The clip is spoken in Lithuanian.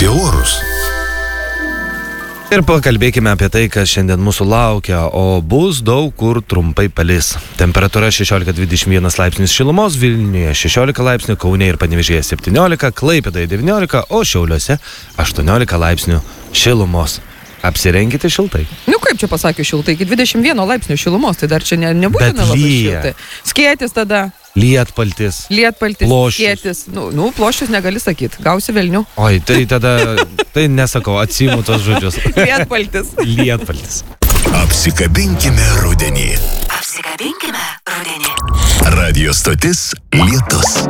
apie orus. Ir pakalbėkime apie tai, kas šiandien mūsų laukia, o bus daug kur trumpai palis. Temperatūra 16-21 laipsnius šilumos, Vilniuje 16 laipsnių, Kaune ir Panevėžyje 17, Klaipėdoje 19, o Šiauliuose 18 laipsnių šilumos. Apsirenkite šiltai. Nu kaip čia pasakė šiltai, iki 21 laipsnių šilumos, tai dar čia nebūtina labai šiltai. Skėtis tada. Lietpaltis. Skėtis. Nu, ploščius negali sakyti, gausi velnių. Oi, tai tada, tai nesakau, atsiimu tos žodžius. Lietpaltis. Apsikabinkime rudenį. Apsikabinkime rudenį. Radio stotis Lietus.